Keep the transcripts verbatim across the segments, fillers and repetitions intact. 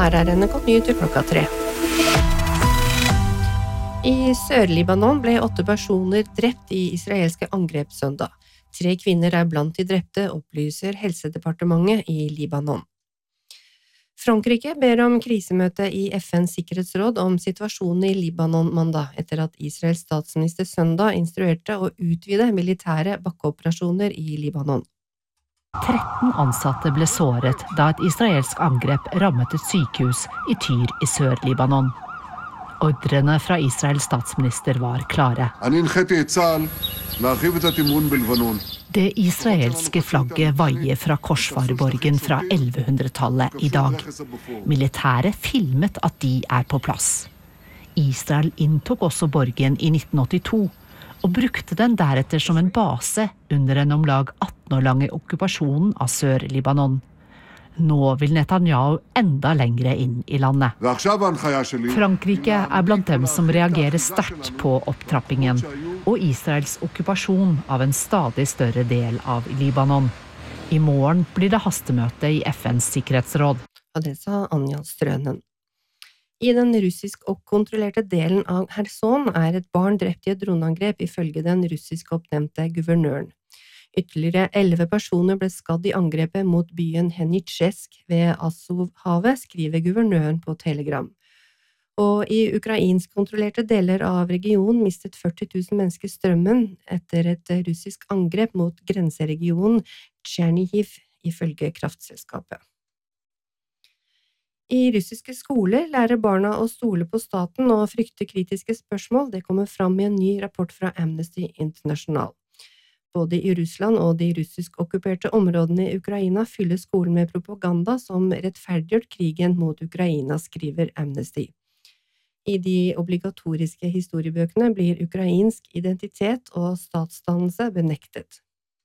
her er N R K Nyheter klokka tre. I Sør-Libanon ble åtte personer drept i israelske angrep søndag. Tre kvinner er blant de drepte, opplyser Helsedepartementet i Libanon. Frankrike ber om krisemøte i F N's sikkerhetsråd om situasjonen i Libanon mandag, etter at Israels statsminister søndag instruerte å utvide militære bakkeoperasjoner i Libanon. tretten ansatte ble såret da et israelsk angrep rammet et sykehus i Tyr i Sør-Libanon. Ordrene fra Israels statsminister var klare. Det israelske flagget vaier fra Korsvarborgen fra ellevehundretallet i dag. Militæret filmet at de er på plass. Israel inntok også borgen i nitten åttito, og brukte den deretter som en base under en om lag atten år lange okkupasjonen av Sør-Libanon. Nå vil Netanyahu enda lengre inn i landet. Frankrike er blant dem som reagerer sterkt på opptrappingen og Israels okkupasjon av en stadig større del av Libanon. I morgen blir det hastemøte i F N's sikkerhetsråd. Og det sa Anja Strønen. I den russisk-kontrollerte delen av Kherson er et barn drept i et droneangrep ifølge den russisk-oppnevnte guvernøren. Ytterligere elleve personer ble skadd i angrepet mot byen Henitsjesk ved Azovhavet, skriver guvernøren på Telegram. Og i ukrainsk-kontrollerte deler av regionen mistet førti tusen mennesker strømmen etter et russisk angrep mot grenseregionen Tsjernihiv, ifølge kraftselskapet. I russiske skoler lærer barna å stole på staten og frykte kritiske spørsmål. Det kommer fram i en ny rapport fra Amnesty International. Både i Russland og de russisk-okkuperte områdene i Ukraina fyller skolen med propaganda som rettferdiggjør krigen mot Ukraina, skriver Amnesty. I de obligatoriske historiebøkene blir ukrainsk identitet og statsdannelse benektet.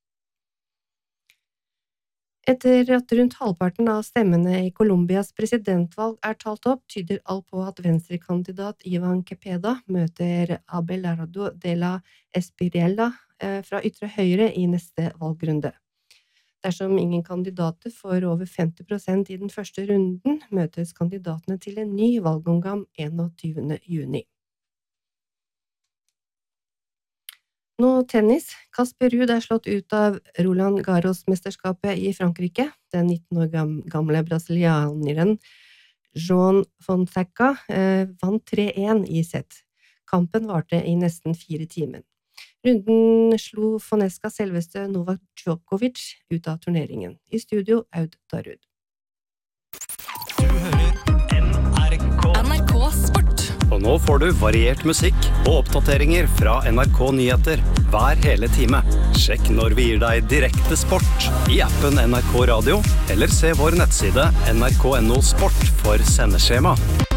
Etter at rundt halvparten av stemmene i Colombias presidentvalg er talt opp, tyder alt på at venstrekandidat Ivan Cepeda møter Abelardo de la Espriella fra ytre høyre i neste valgrunde. Dersom ingen kandidater får over femti prosent i den første runden, møtes kandidatene til en ny valgomgang enogtyvende juni. Nå tennis. Casper Ruud er slått ut av Roland Garros-mesterskapet i Frankrike. Den nitten år gamle brasilianeren João Fonseca eh, vant tre én i sett. Kampen varte i nesten fire timer. Runden slo Fonseca selveste Novak Djokovic ut av turneringen. I studio, Aud Darud. Du hører N R K. N R K Sport. Og nå får du variert musikk og oppdateringer fra N R K Nyheter hver hele time. Sjekk når vi gir deg direkte sport i appen N R K Radio, eller se vår nettside N R K punktum no sport for sendeskjema.